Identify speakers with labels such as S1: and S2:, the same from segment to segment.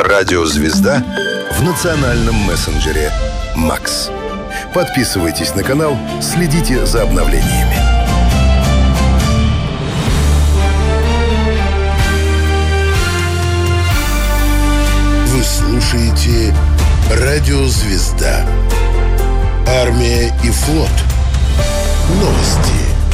S1: Радио «Звезда» в национальном мессенджере «Макс». Подписывайтесь на канал, следите за обновлениями. Вы слушаете Радио «Звезда». Армия и флот. Новости.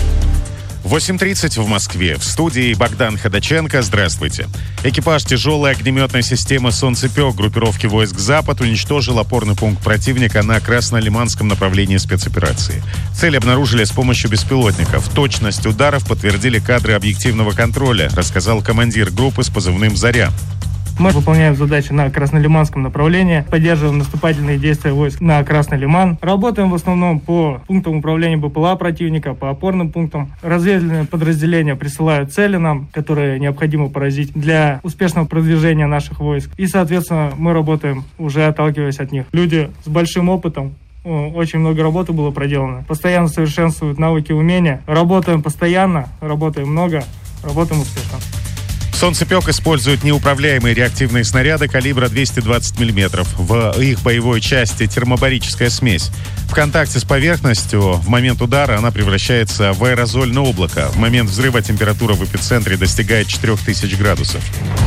S2: 8:30 в Москве. В студии Богдан Ходаченко. Здравствуйте. Экипаж тяжелой огнеметной системы «Солнцепек» группировки войск «Запад» уничтожил опорный пункт противника на Краснолиманском направлении спецоперации. Цель обнаружили с помощью беспилотников. Точность ударов подтвердили кадры объективного контроля, рассказал командир группы с позывным «Заря».
S3: Мы выполняем задачи на Краснолиманском направлении, поддерживаем наступательные действия войск на Красный Лиман. Работаем в основном по пунктам управления БПЛА противника, по опорным пунктам. Разведывательные подразделения присылают цели нам, которые необходимо поразить для успешного продвижения наших войск. И, соответственно, мы работаем, уже отталкиваясь от них. Люди с большим опытом, очень много работы было проделано. Постоянно совершенствуют навыки, умения. Работаем постоянно, работаем много, работаем успешно.
S2: «Солнцепек» использует неуправляемые реактивные снаряды калибра 220 мм. В их боевой части термобарическая смесь. В контакте с поверхностью в момент удара она превращается в аэрозольное облако. В момент взрыва температура в эпицентре достигает 4000 градусов.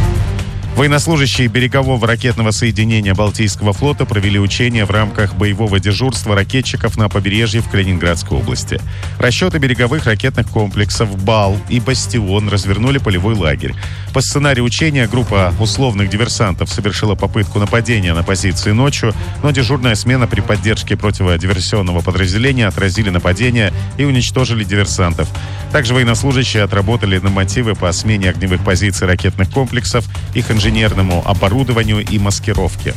S2: Военнослужащие берегового ракетного соединения Балтийского флота провели учения в рамках боевого дежурства ракетчиков на побережье в Калининградской области. Расчеты береговых ракетных комплексов «Бал» и «Бастион» развернули полевой лагерь. По сценарию учения группа условных диверсантов совершила попытку нападения на позиции ночью, но дежурная смена при поддержке противодиверсионного подразделения отразили нападение и уничтожили диверсантов. Также военнослужащие отработали нормативы по смене огневых позиций ракетных комплексов, их инженерному оборудованию и маскировке.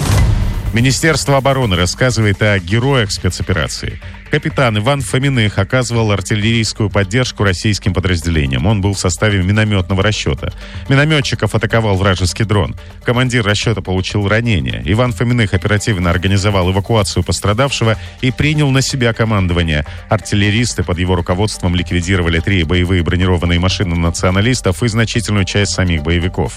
S2: Министерство обороны рассказывает о героях спецоперации. Капитан Иван Фоминых оказывал артиллерийскую поддержку российским подразделениям. Он был в составе минометного расчета. Минометчиков атаковал вражеский дрон. Командир расчета получил ранение. Иван Фоминых оперативно организовал эвакуацию пострадавшего и принял на себя командование. Артиллеристы под его руководством ликвидировали 3 боевые бронированные машины националистов и значительную часть самих боевиков.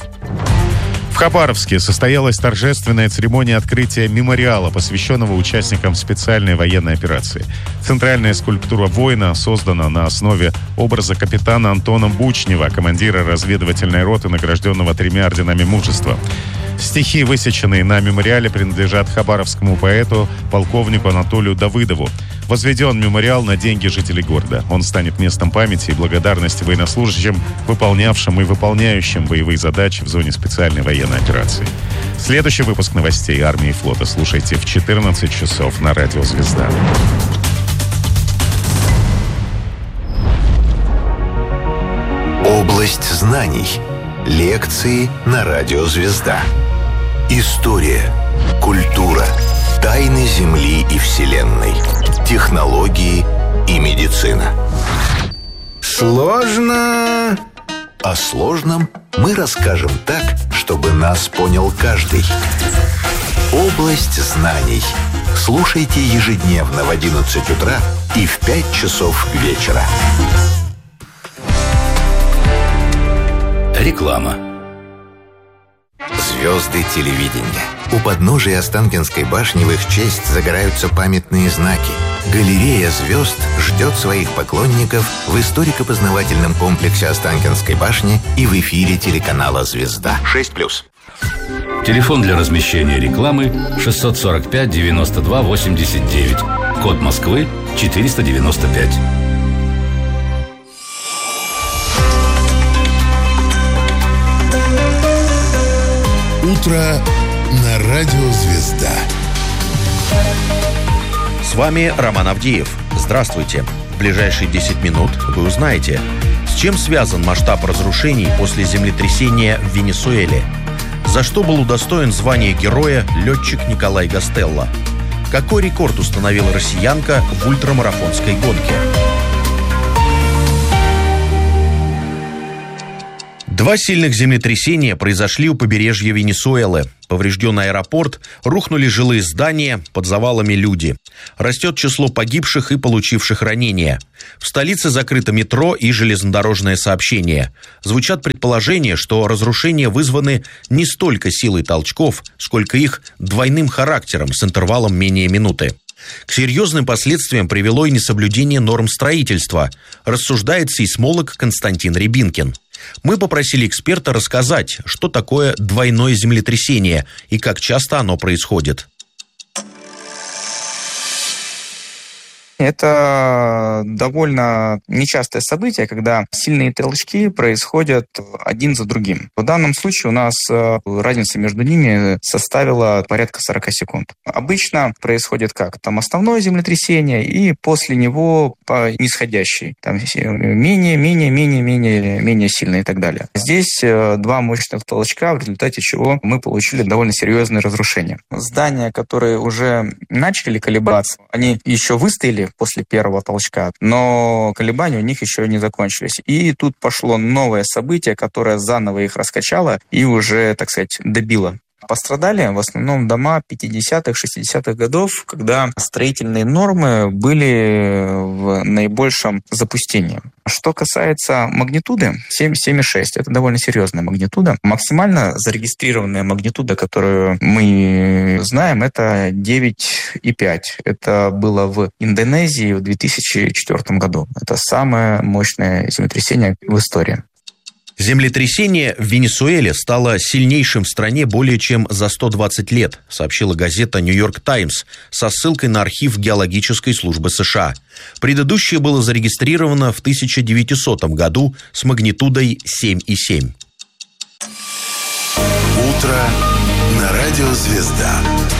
S2: В Хабаровске состоялась торжественная церемония открытия мемориала, посвященного участникам специальной военной операции. Центральная скульптура воина создана на основе образа капитана Антона Бучнева, командира разведывательной роты, награжденного 3 орденами мужества. Стихи, высеченные на мемориале, принадлежат хабаровскому поэту, полковнику Анатолию Давыдову. Возведен мемориал на деньги жителей города. Он станет местом памяти и благодарности военнослужащим, выполнявшим и выполняющим боевые задачи в зоне специальной военной операции. Следующий выпуск новостей армии и флота слушайте в 14 часов на Радио «Звезда».
S1: Область знаний. Лекции на Радио «Звезда». История, культура, тайны Земли и Вселенной, технологии и медицина. Сложно. О сложном мы расскажем так, чтобы нас понял каждый. Область знаний. Слушайте ежедневно в 11 утра и в 5 часов вечера. Реклама. Звезды телевидения. У подножия Останкинской башни в их честь загораются памятные знаки. Галерея звезд ждет своих поклонников в историко-познавательном комплексе Останкинской башни и в эфире телеканала «Звезда». 6+.
S4: Телефон для размещения рекламы 645 92 89. Код Москвы 495.
S1: Утро на Радио «Звезда».
S5: С вами Роман Авдеев. Здравствуйте. В ближайшие 10 минут вы узнаете, с чем связан масштаб разрушений после землетрясения в Венесуэле, за что был удостоен звания героя летчик Николай Гастелло, какой рекорд установила россиянка в ультрамарафонской гонке. Два сильных землетрясения произошли у побережья Венесуэлы. Поврежден аэропорт, рухнули жилые здания, под завалами люди. Растет число погибших и получивших ранения. В столице закрыто метро и железнодорожное сообщение. Звучат предположения, что разрушения вызваны не столько силой толчков, сколько их двойным характером с интервалом менее минуты. К серьезным последствиям привело и несоблюдение норм строительства, рассуждает сейсмолог Константин Рябинкин. Мы попросили эксперта рассказать, что такое двойное землетрясение и как часто оно происходит.
S6: Это довольно нечастое событие, когда сильные толчки происходят один за другим. В данном случае у нас разница между ними составила порядка 40 секунд. Обычно происходит как? Там основное землетрясение и после него по нисходящей. Там менее сильные и так далее. Здесь два мощных толчка, в результате чего мы получили довольно серьезные разрушения. Здания, которые уже начали колебаться, они еще выстояли после первого толчка, но колебания у них еще не закончились. И тут пошло новое событие, которое заново их раскачало и уже, так сказать, добило. Пострадали в основном дома 50-х, 60-х годов, когда строительные нормы были в наибольшем запустении. Что касается магнитуды, 7,6 – это довольно серьезная магнитуда. Максимально зарегистрированная магнитуда, которую мы знаем, это 9,5. Это было в Индонезии в 2004 году. Это самое мощное землетрясение в истории.
S5: Землетрясение в Венесуэле стало сильнейшим в стране более чем за 120 лет, сообщила газета «Нью-Йорк Таймс» со ссылкой на архив геологической службы США. Предыдущее было зарегистрировано в 1900 году с магнитудой 7,7.
S7: Утро на радио «Звезда».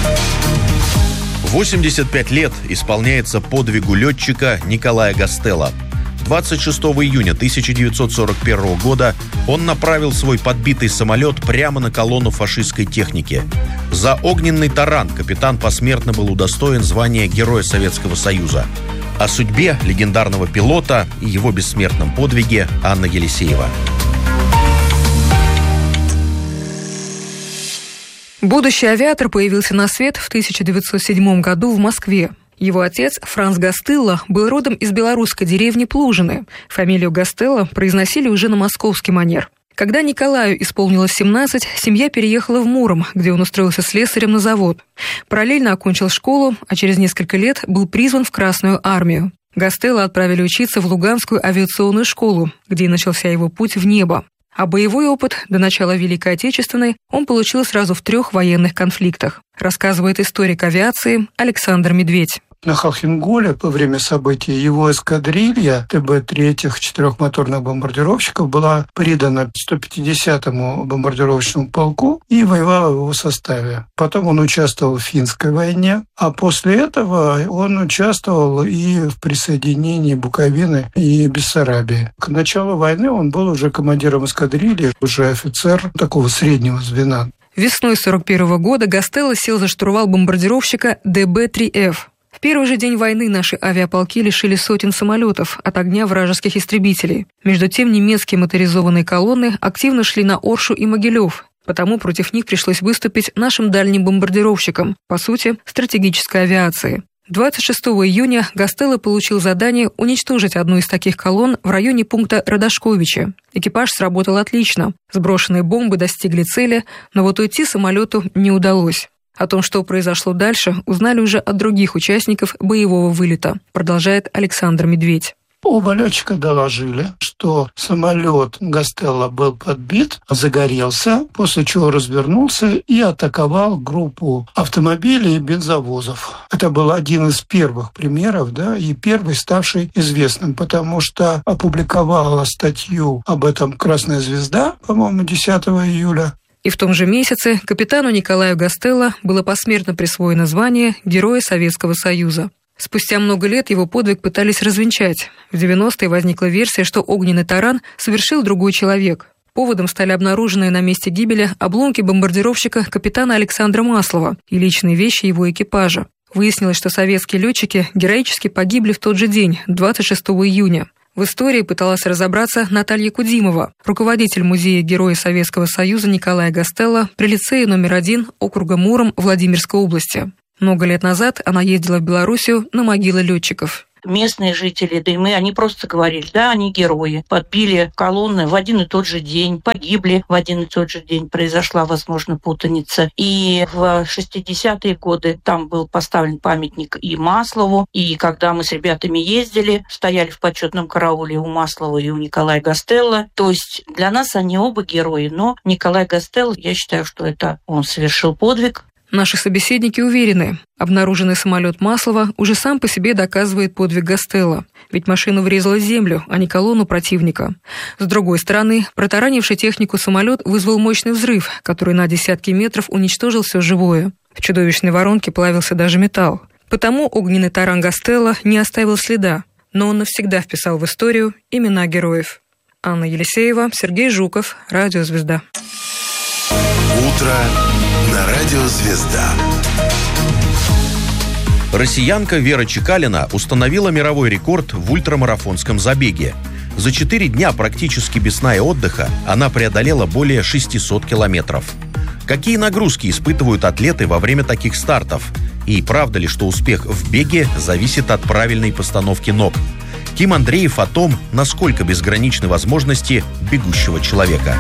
S5: 85 лет исполняется подвигу летчика Николая Гастелло. 26 июня 1941 года он направил свой подбитый самолет прямо на колонну фашистской техники. За огненный таран капитан посмертно был удостоен звания Героя Советского Союза. О судьбе легендарного пилота и его бессмертном подвиге Анна Елисеева.
S8: Будущий авиатор появился на свет в 1907 году в Москве. Его отец, Франц Гастелло, был родом из белорусской деревни Плужины. Фамилию Гастелло произносили уже на московский манер. Когда Николаю исполнилось 17, семья переехала в Муром, где он устроился слесарем на завод. Параллельно окончил школу, а через несколько лет был призван в Красную армию. Гастелло отправили учиться в Луганскую авиационную школу, где и начался его путь в небо. А боевой опыт до начала Великой Отечественной он получил сразу в 3 военных конфликтах, рассказывает историк авиации Александр Медведь.
S9: На Халхин-Голе во время событий его эскадрилья ТБ-3 4-моторных бомбардировщиков была придана 150-му бомбардировочному полку и воевала в его составе. Потом он участвовал в финской войне, а после этого он участвовал и в присоединении Буковины и Бессарабии. К началу войны он был уже командиром эскадрильи, уже офицер такого среднего звена.
S8: Весной 1941 года Гастелло сел за штурвал бомбардировщика ДБ-3Ф. В первый же день войны наши авиаполки лишили сотен самолетов от огня вражеских истребителей. Между тем, немецкие моторизованные колонны активно шли на Оршу и Могилев, потому против них пришлось выступить нашим дальним бомбардировщикам, по сути, стратегической авиации. 26 июня Гастелло получил задание уничтожить одну из таких колонн в районе пункта Радошковича. Экипаж сработал отлично, сброшенные бомбы достигли цели, но вот уйти самолету не удалось. О том, что произошло дальше, узнали уже от других участников боевого вылета, продолжает Александр Медведь.
S9: Оба летчика доложили, что самолет Гастелло был подбит, загорелся, после чего развернулся и атаковал группу автомобилей и бензовозов. Это был один из первых примеров, и первый, ставший известным, потому что опубликовала статью об этом «Красная звезда», по-моему, 10 июля.
S8: И в том же месяце капитану Николаю Гастелло было посмертно присвоено звание Героя Советского Союза. Спустя много лет его подвиг пытались развенчать. В 90-е возникла версия, что огненный таран совершил другой человек. Поводом стали обнаруженные на месте гибели обломки бомбардировщика капитана Александра Маслова и личные вещи его экипажа. Выяснилось, что советские летчики героически погибли в тот же день, 26 июня. В истории пыталась разобраться Наталья Кудимова, руководитель музея Героя Советского Союза Николая Гастелло при лицее номер 1 округа Муром Владимирской области. Много лет назад она ездила в Белоруссию на могилы летчиков.
S10: Местные жители, да и мы, они просто говорили, да, они герои. Подбили колонны в один и тот же день, погибли в один и тот же день. Произошла, возможно, путаница. И в 60-е годы там был поставлен памятник и Маслову. И когда мы с ребятами ездили, стояли в почетном карауле у Маслова и у Николая Гастелло. То есть для нас они оба герои. Но Николай Гастелло, я считаю, что это он совершил подвиг.
S8: Наши собеседники уверены, обнаруженный самолет Маслова уже сам по себе доказывает подвиг Гастелло, ведь машина врезала в землю, а не колонну противника. С другой стороны, протаранивший технику самолет вызвал мощный взрыв, который на десятки метров уничтожил все живое. В чудовищной воронке плавился даже металл. Потому огненный таран Гастелло не оставил следа, но он навсегда вписал в историю имена героев. Анна Елисеева, Сергей Жуков, Радио «Звезда».
S7: Утро на Радио «Звезда».
S5: Россиянка Вера Чекалина установила мировой рекорд в ультрамарафонском забеге. За 4 дня практически без сна и отдыха она преодолела более 600 километров. Какие нагрузки испытывают атлеты во время таких стартов? И правда ли, что успех в беге зависит от правильной постановки ног? Ким Андреев о том, насколько безграничны возможности бегущего человека.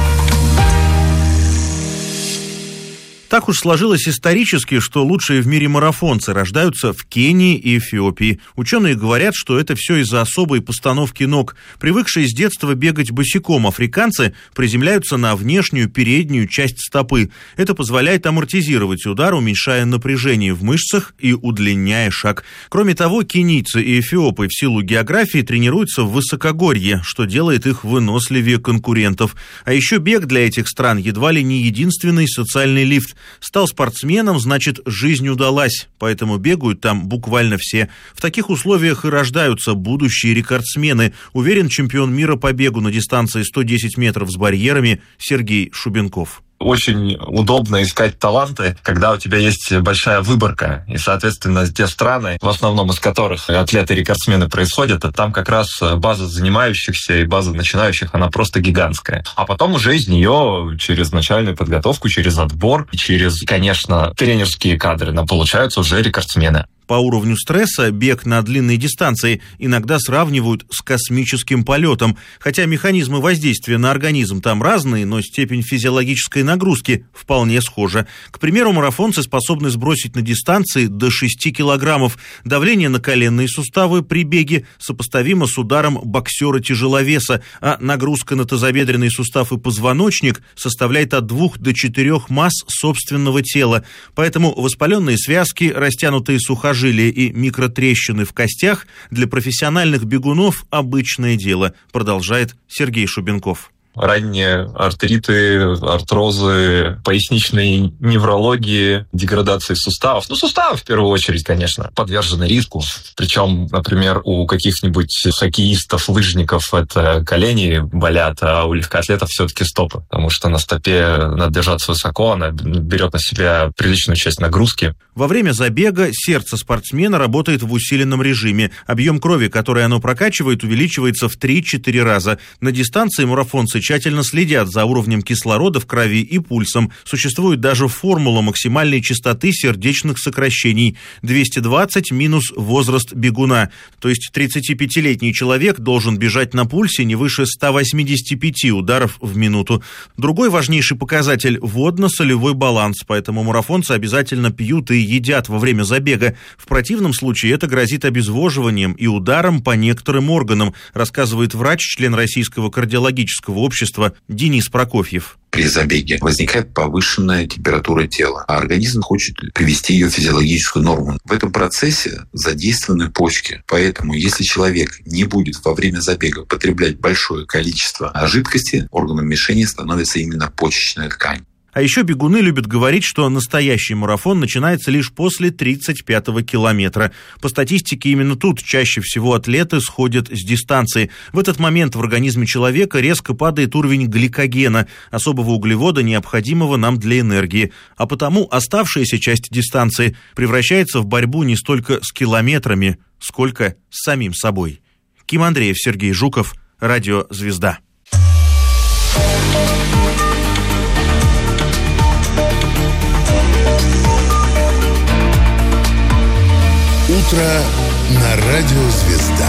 S11: Так уж сложилось исторически, что лучшие в мире марафонцы рождаются в Кении и Эфиопии. Ученые говорят, что это все из-за особой постановки ног. Привыкшие с детства бегать босиком африканцы приземляются на внешнюю переднюю часть стопы. Это позволяет амортизировать удар, уменьшая напряжение в мышцах и удлиняя шаг. Кроме того, кенийцы и эфиопы в силу географии тренируются в высокогорье, что делает их выносливее конкурентов. А еще бег для этих стран едва ли не единственный социальный лифт. Стал спортсменом, значит, жизнь удалась, поэтому бегают там буквально все. В таких условиях и рождаются будущие рекордсмены, уверен чемпион мира по бегу на дистанции 110 метров с барьерами Сергей Шубенков.
S12: Очень удобно искать таланты, когда у тебя есть большая выборка. И, соответственно, те страны, в основном из которых атлеты-рекордсмены происходят, там как раз база занимающихся и база начинающих, она просто гигантская. А потом уже из нее через начальную подготовку, через отбор, через, конечно, тренерские кадры, получаются уже рекордсмены.
S11: По уровню стресса бег на длинной дистанции иногда сравнивают с космическим полетом, хотя механизмы воздействия на организм там разные, но степень физиологической нагрузки вполне схожа. К примеру, марафонцы способны сбросить на дистанции до 6 килограммов. Давление на коленные суставы при беге сопоставимо с ударом боксера-тяжеловеса, а нагрузка на тазобедренный сустав и позвоночник составляет от 2 до 4 масс собственного тела. Поэтому воспаленные связки, растянутые сухожилия и микротрещины в костях для профессиональных бегунов обычное дело, продолжает Сергей Шубенков.
S12: Ранние артриты, артрозы, поясничные неврологии, деградации суставов. Суставы в первую очередь, конечно, подвержены риску. Причем, например, у каких-нибудь хоккеистов, лыжников это колени болят, а у легкоатлетов все-таки стопы. Потому что на стопе надо держаться высоко, она берет на себя приличную часть нагрузки.
S11: Во время забега сердце спортсмена работает в усиленном режиме. Объем крови, который оно прокачивает, увеличивается в 3-4 раза. На дистанции марафонцы тщательно следят за уровнем кислорода в крови и пульсом. Существует даже формула максимальной частоты сердечных сокращений. 220 минус возраст бегуна. То есть 35-летний человек должен бежать на пульсе не выше 185 ударов в минуту. Другой важнейший показатель – водно-солевой баланс. Поэтому марафонцы обязательно пьют и едят во время забега. В противном случае это грозит обезвоживанием и ударом по некоторым органам, рассказывает врач, член Российского кардиологического общества Денис Прокофьев.
S13: При забеге возникает повышенная температура тела, а организм хочет привести ее в физиологическую норму. В этом процессе задействованы почки. Поэтому, если человек не будет во время забега потреблять большое количество жидкости, органом мишени становится именно почечная ткань.
S11: А еще бегуны любят говорить, что настоящий марафон начинается лишь после 35-го километра. По статистике, именно тут чаще всего атлеты сходят с дистанции. В этот момент в организме человека резко падает уровень гликогена, особого углевода, необходимого нам для энергии. А потому оставшаяся часть дистанции превращается в борьбу не столько с километрами, сколько с самим собой. Ким Андреев, Сергей Жуков, Радио «Звезда».
S7: Утро на Радио «Звезда».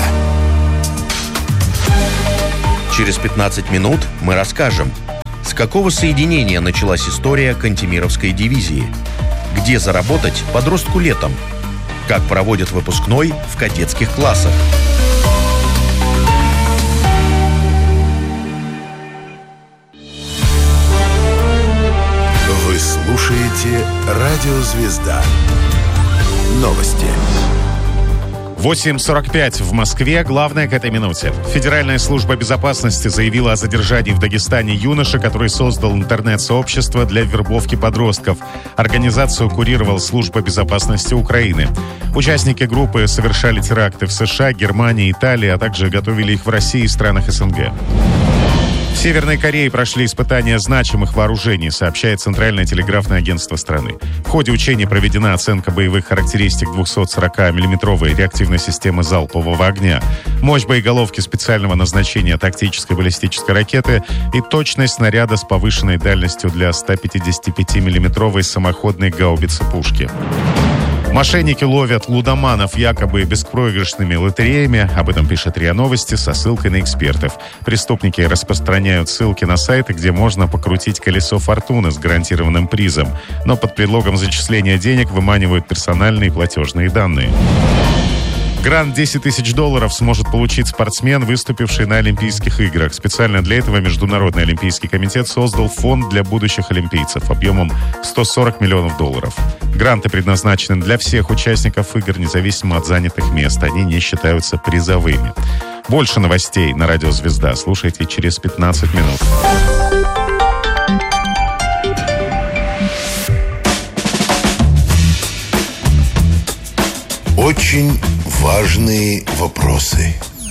S5: Через 15 минут мы расскажем, с какого соединения началась история Кантемировской дивизии, где заработать подростку летом, как проводят выпускной в кадетских классах.
S7: Вы слушаете Радио «Звезда». Новости.
S2: 8:45 в Москве. Главное к этой минуте. Федеральная служба безопасности заявила о задержании в Дагестане юноши, который создал интернет-сообщество для вербовки подростков. Организацию курировала Служба безопасности Украины. Участники группы совершали теракты в США, Германии, Италии, а также готовили их в России и странах СНГ. В Северной Корее прошли испытания значимых вооружений, сообщает Центральное телеграфное агентство страны. В ходе учений проведена оценка боевых характеристик 240-мм реактивной системы залпового огня, мощь боеголовки специального назначения тактической баллистической ракеты и точность снаряда с повышенной дальностью для 155-мм самоходной гаубицы-пушки. Мошенники ловят лудоманов якобы беспроигрышными лотереями. Об этом пишет РИА Новости со ссылкой на экспертов. Преступники распространяют ссылки на сайты, где можно покрутить колесо фортуны с гарантированным призом. Но под предлогом зачисления денег выманивают персональные платежные данные. Грант $10 тысяч сможет получить спортсмен, выступивший на Олимпийских играх. Специально для этого Международный олимпийский комитет создал фонд для будущих олимпийцев объемом $140 миллионов. Гранты предназначены для всех участников игр, независимо от занятых мест. Они не считаются призовыми. Больше новостей на Радио «Звезда» слушайте через 15 минут.
S7: Очень важные вопросы.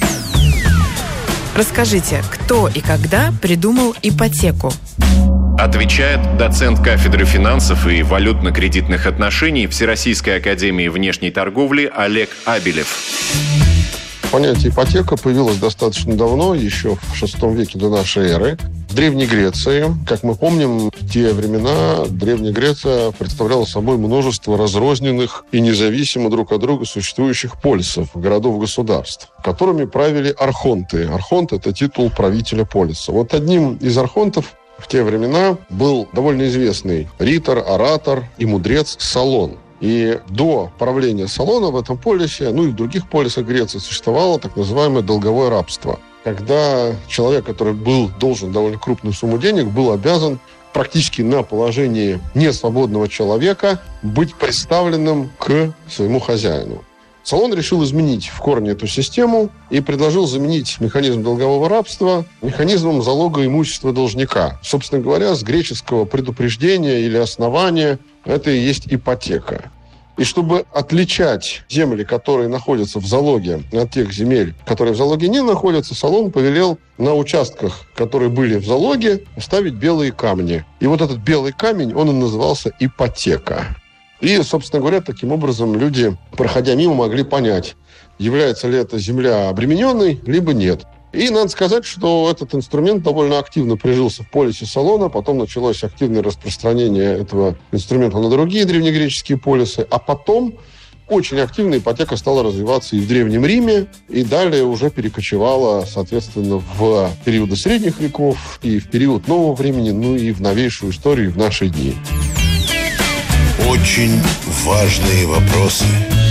S14: Расскажите, кто и когда придумал ипотеку?
S15: Отвечает доцент кафедры финансов и валютно-кредитных отношений Всероссийской академии внешней торговли Олег Абелев.
S16: Понятие ипотека появилось достаточно давно, еще в VI веке до нашей эры. В Древней Греции, как мы помним, в те времена Древняя Греция представляла собой множество разрозненных и независимо друг от друга существующих полисов, городов-государств, которыми правили архонты. Архонт – это титул правителя полиса. Вот одним из архонтов в те времена был довольно известный ритор, оратор и мудрец Солон. И до правления Солона в этом полисе, ну и в других полисах Греции существовало так называемое долговое рабство, когда человек, который был должен довольно крупную сумму денег, был обязан практически на положении несвободного человека быть представленным к своему хозяину. Солон решил изменить в корне эту систему и предложил заменить механизм долгового рабства механизмом залога имущества должника. Собственно говоря, с греческого предупреждения или основания это и есть ипотека. И чтобы отличать земли, которые находятся в залоге, от тех земель, которые в залоге не находятся, Солон повелел на участках, которые были в залоге, ставить белые камни. И вот этот белый камень, он и назывался ипотека. И, собственно говоря, таким образом люди, проходя мимо, могли понять, является ли эта земля обремененной, либо нет. И надо сказать, что этот инструмент довольно активно прижился в полисе Солона, потом началось активное распространение этого инструмента на другие древнегреческие полисы, а потом очень активно ипотека стала развиваться и в Древнем Риме, и далее уже перекочевала, соответственно, в периоды средних веков, и в период нового времени, ну и в новейшую историю в наши дни.
S7: Очень важные вопросы.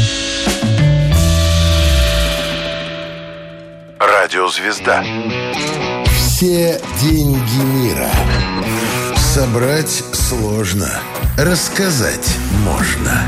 S7: Радио «Звезда». Все деньги мира. Собрать сложно. Рассказать можно.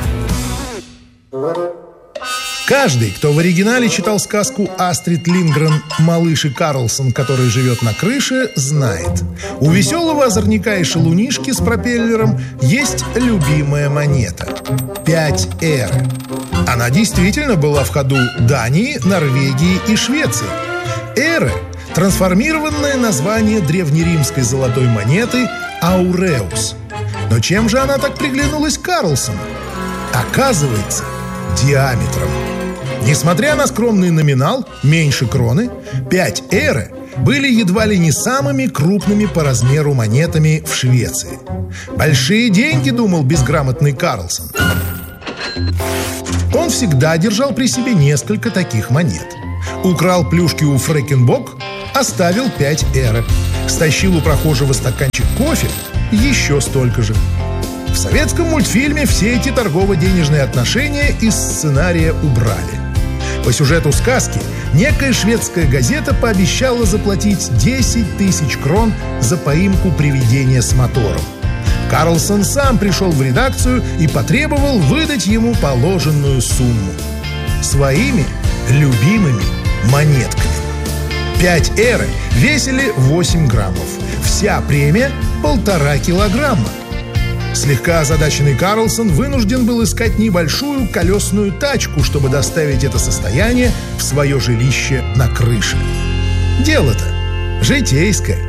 S17: Каждый, кто в оригинале читал сказку Астрид Линдгрен «Малыш и Карлсон, который живет на крыше», знает. У веселого озорника и шалунишки с пропеллером есть любимая монета – 5 эр. Она действительно была в ходу Дании, Норвегии и Швеции. Эры – трансформированное название древнеримской золотой монеты «ауреус». Но чем же она так приглянулась Карлсону? Оказывается, диаметром. Несмотря на скромный номинал, меньше кроны, 5 эры были едва ли не самыми крупными по размеру монетами в Швеции. Большие деньги, думал безграмотный Карлсон. Он всегда держал при себе несколько таких монет. Украл плюшки у Фрэкенбок, оставил 5 эры. Стащил у прохожего стаканчик кофе, еще столько же. В советском мультфильме все эти торгово-денежные отношения из сценария убрали. По сюжету сказки некая шведская газета пообещала заплатить 10 тысяч крон за поимку привидения с мотором. Карлсон сам пришел в редакцию и потребовал выдать ему положенную сумму. Своими любимыми монетками. 5 эры весили 8 граммов. Вся премия – 1,5 килограмма. Слегка озадаченный Карлсон вынужден был искать небольшую колесную тачку, чтобы доставить это состояние в свое жилище на крыше. Дело-то житейское.